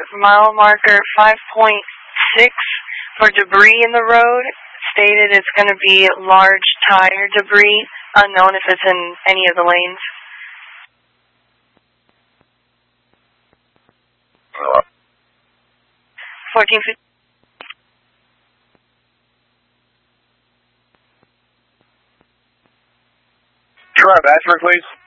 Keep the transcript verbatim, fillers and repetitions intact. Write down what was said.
mile marker five point six for debris in the road. Stated it's going to be large tire debris, unknown if it's in any of the lanes. fourteen fifty. Try Bachelor, please.